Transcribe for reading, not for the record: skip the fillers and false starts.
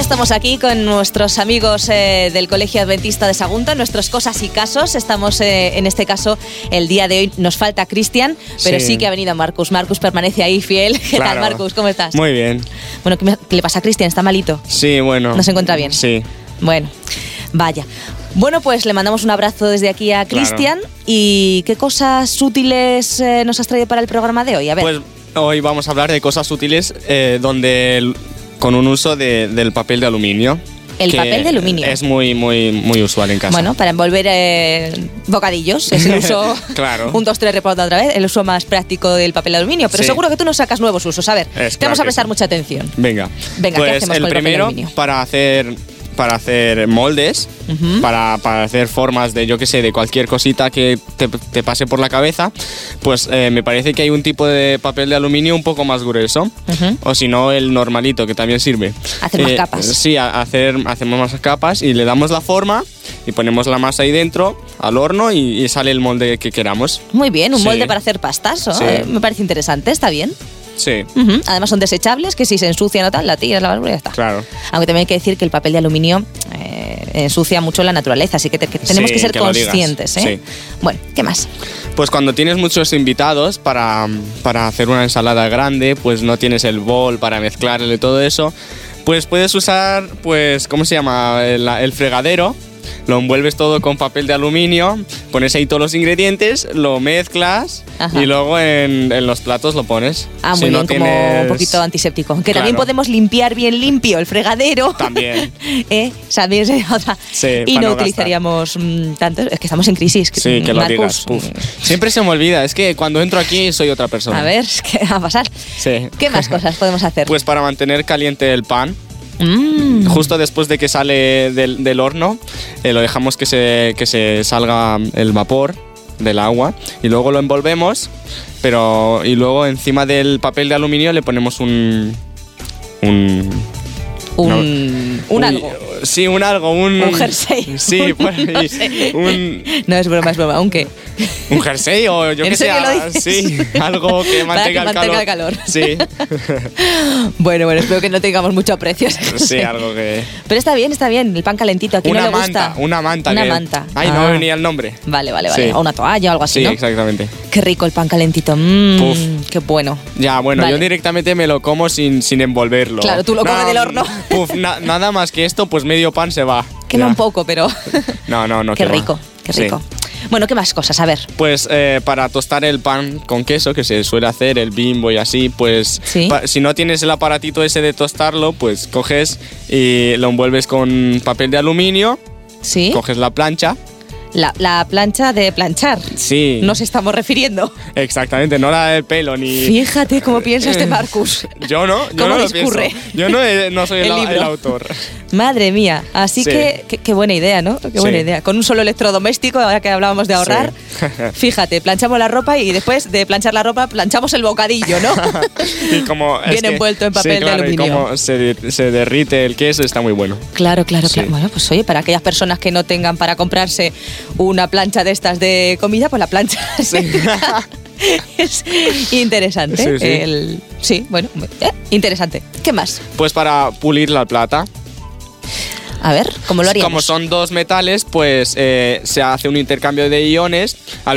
estamos aquí con nuestros amigos del Colegio Adventista de Sagunto, nuestros cosas y casos. Estamos en este caso, el día de hoy nos falta Cristian, pero sí que ha venido Marcus. Marcus permanece ahí fiel. ¿Qué tal, Marcus? ¿Cómo estás? Muy bien. Bueno, ¿qué le pasa a Cristian? ¿Está malito? Sí, bueno. ¿No se encuentra bien? Sí. Bueno, vaya. Bueno, pues le mandamos un abrazo desde aquí a Cristian. Claro. ¿Y qué cosas útiles nos has traído para el programa de hoy? A ver. Pues hoy vamos a hablar de cosas útiles con un uso del papel de aluminio. El papel de aluminio. Es muy usual en casa. Bueno, para envolver bocadillos es el uso. Claro. 1, 2, 3, reporta otra vez. El uso más práctico del papel de aluminio. Pero seguro que tú nos sacas nuevos usos. A ver, te vamos a prestar mucha atención. Venga, pues ¿qué hacemos el con el primero, papel de aluminio? para hacer moldes, para hacer formas de, yo qué sé, de cualquier cosita que te pase por la cabeza, pues me parece que hay un tipo de papel de aluminio un poco más grueso, o si no, el normalito, que también sirve. Hacer más capas. Sí, hacemos más capas y le damos la forma y ponemos la masa ahí dentro, al horno, y sale el molde que queramos. Muy bien, un molde para hacer pastas, ¿no? Sí. Me parece interesante, está bien. Sí. Además son desechables, que si se ensucian o tal, la tiras, la basura y ya está. Claro. Aunque también hay que decir que el papel de aluminio ensucia mucho la naturaleza, así que tenemos que ser conscientes, ¿eh? Sí. Bueno, ¿qué más? Pues cuando tienes muchos invitados para hacer una ensalada grande, pues no tienes el bol para mezclarle todo eso, pues puedes usar, pues, ¿cómo se llama? El fregadero. Lo envuelves todo con papel de aluminio, pones ahí todos los ingredientes, lo mezclas. Ajá. Y luego en los platos lo pones. Ah, muy bien, como un poquito antiséptico. Que también podemos limpiar bien limpio el fregadero. También. También sería otra. Sí, y no utilizaríamos tanto. Es que estamos en crisis. Sí, que lo digas. Siempre se me olvida. Es que cuando entro aquí soy otra persona. A ver, ¿qué va a pasar? Sí. ¿Qué más cosas podemos hacer? Pues para mantener caliente el pan. Justo después de que sale del horno, lo dejamos que se salga el vapor del agua y luego lo envolvemos, y luego encima del papel de aluminio le ponemos un algo. Sí, un algo, un jersey. Sí, pues, no sé. No, es broma, ¿un qué? Un jersey o yo qué sé. Sí, algo que mantenga el calor. Sí. Bueno, espero que no tengamos mucho aprecio. Sí, algo que... Pero está bien, el pan calentito. ¿A quién no le gusta? Una manta. Ay, no me venía el nombre. Vale. Sí. O una toalla o algo así, sí, ¿no? Sí, exactamente. Qué rico el pan calentito. Qué bueno. Ya, bueno, yo directamente me lo como sin envolverlo. Claro, tú lo comes del horno. Nada más que esto, pues medio pan se va. Quema un poco, pero... No. Qué rico. Sí. Bueno, ¿qué más cosas? A ver. Pues para tostar el pan con queso, que se suele hacer, el Bimbo y así, pues ¿sí? Si no tienes el aparatito ese de tostarlo, pues coges y lo envuelves con papel de aluminio. Sí. Coges la plancha. La plancha de planchar. Sí. Nos estamos refiriendo. Exactamente, no la del pelo ni... Fíjate cómo piensa este Marcus. Yo no lo pienso. Yo no soy el autor. Madre mía, así que qué buena idea, ¿no? Qué buena idea. Con un solo electrodoméstico, ahora que hablábamos de ahorrar, fíjate, planchamos la ropa y después de planchar la ropa planchamos el bocadillo, ¿no? Y como bien envuelto en papel de aluminio. Y como se derrite el queso, está muy bueno. Claro. Bueno, pues oye, para aquellas personas que no tengan para comprarse una plancha de estas de comida, pues la plancha es interesante. Sí. Interesante. ¿Qué más? Pues para pulir la plata. A ver, ¿cómo lo haríamos? Como son dos metales, pues se hace un intercambio de iones.